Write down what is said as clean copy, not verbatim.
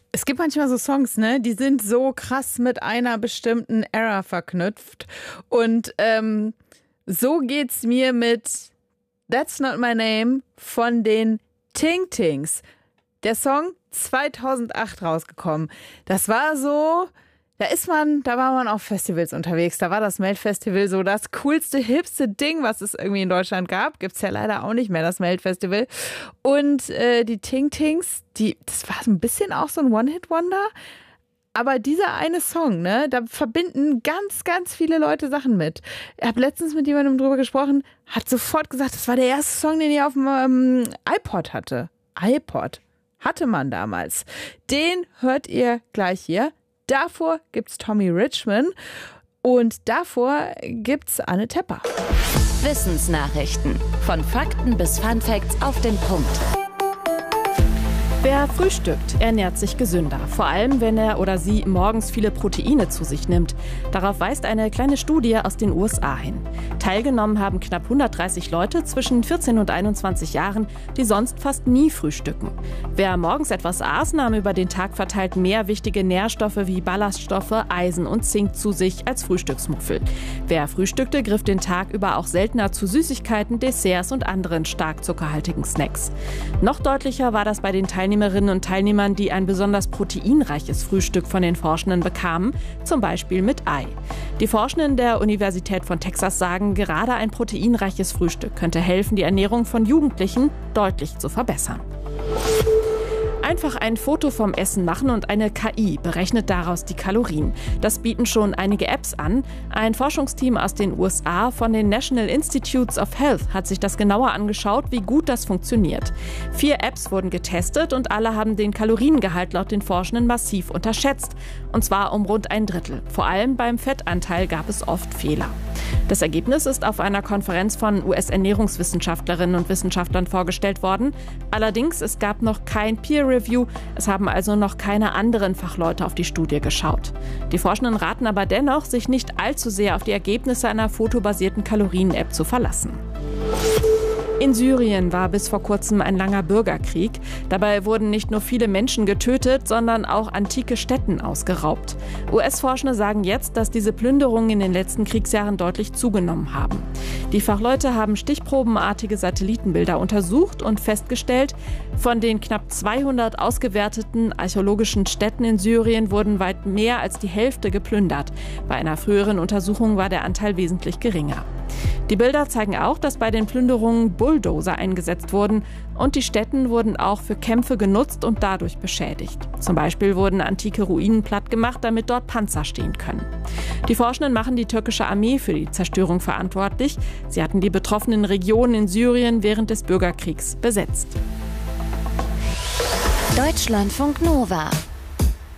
Es gibt manchmal so Songs, ne, die sind so krass mit einer bestimmten Era verknüpft. Und so geht's mir mit That's Not My Name von den Ting Tings. Der Song 2008 rausgekommen. Das war so, da war man auf Festivals unterwegs. Da war das Melt-Festival so das coolste, hipste Ding, was es irgendwie in Deutschland gab. Gibt's ja leider auch nicht mehr, das Melt-Festival. Und die Ting Tings, das war so ein bisschen auch so ein One-Hit-Wonder. Aber dieser eine Song, ne, da verbinden ganz, ganz viele Leute Sachen mit. Ich habe letztens mit jemandem drüber gesprochen, hat sofort gesagt, das war der erste Song, den ich auf dem iPod hatte. iPod hatte man damals. Den hört ihr gleich hier. Davor gibt's Tommy Richman und davor gibt's Anne Tepper. Wissensnachrichten. Von Fakten bis Funfacts auf den Punkt. Wer frühstückt, ernährt sich gesünder. Vor allem, wenn er oder sie morgens viele Proteine zu sich nimmt. Darauf weist eine kleine Studie aus den USA hin. Teilgenommen haben knapp 130 Leute zwischen 14 und 21 Jahren, die sonst fast nie frühstücken. Wer morgens etwas aß, nahm über den Tag verteilt mehr wichtige Nährstoffe wie Ballaststoffe, Eisen und Zink zu sich als Frühstücksmuffel. Wer frühstückte, griff den Tag über auch seltener zu Süßigkeiten, Desserts und anderen stark zuckerhaltigen Snacks. Noch deutlicher war das bei den Teilnehmerinnen und Teilnehmern, die ein besonders proteinreiches Frühstück von den Forschenden bekamen, zum Beispiel mit Ei. Die Forschenden der Universität von Texas sagen, gerade ein proteinreiches Frühstück könnte helfen, die Ernährung von Jugendlichen deutlich zu verbessern. Einfach ein Foto vom Essen machen und eine KI berechnet daraus die Kalorien. Das bieten schon einige Apps an. Ein Forschungsteam aus den USA von den National Institutes of Health hat sich das genauer angeschaut, wie gut das funktioniert. 4 Apps wurden getestet und alle haben den Kaloriengehalt laut den Forschenden massiv unterschätzt. Und zwar um rund ein Drittel. Vor allem beim Fettanteil gab es oft Fehler. Das Ergebnis ist auf einer Konferenz von US-Ernährungswissenschaftlerinnen und Wissenschaftlern vorgestellt worden. Allerdings, es gab noch kein Peer-Review. Es haben also noch keine anderen Fachleute auf die Studie geschaut. Die Forschenden raten aber dennoch, sich nicht allzu sehr auf die Ergebnisse einer fotobasierten Kalorien-App zu verlassen. In Syrien war bis vor kurzem ein langer Bürgerkrieg. Dabei wurden nicht nur viele Menschen getötet, sondern auch antike Stätten ausgeraubt. US-Forschende sagen jetzt, dass diese Plünderungen in den letzten Kriegsjahren deutlich zugenommen haben. Die Fachleute haben stichprobenartige Satellitenbilder untersucht und festgestellt, von den knapp 200 ausgewerteten archäologischen Stätten in Syrien wurden weit mehr als die Hälfte geplündert. Bei einer früheren Untersuchung war der Anteil wesentlich geringer. Die Bilder zeigen auch, dass bei den Plünderungen Bulldozer eingesetzt wurden und die Stätten wurden auch für Kämpfe genutzt und dadurch beschädigt. Zum Beispiel wurden antike Ruinen plattgemacht, damit dort Panzer stehen können. Die Forschenden machen die türkische Armee für die Zerstörung verantwortlich. Sie hatten die betroffenen Regionen in Syrien während des Bürgerkriegs besetzt. Deutschlandfunk Nova